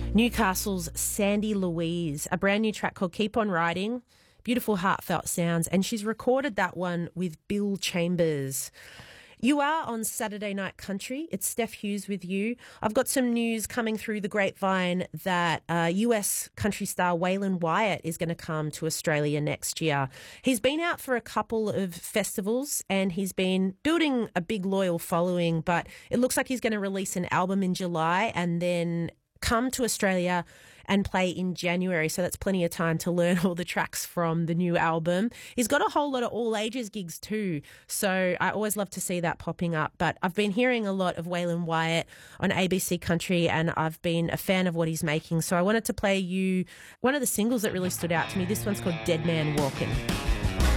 Newcastle's Sandy Louise, a brand new track called Keep On Riding. Beautiful, heartfelt sounds. And she's recorded that one with Bill Chambers. You are on Saturday Night Country. It's Steph Hughes with you. I've got some news coming through the grapevine that US country star Waylon Wyatt is going to come to Australia next year. He's been out for a couple of festivals and he's been building a big loyal following, but it looks like he's going to release an album in July and then come to Australia and play in January. So that's plenty of time to learn all the tracks from the new album. He's got a whole lot of all ages gigs too. So I always love to see that popping up. But I've been hearing a lot of Waylon Wyatt on ABC Country and I've been a fan of what he's making. So I wanted to play you one of the singles that really stood out to me. This one's called Dead Man Walking.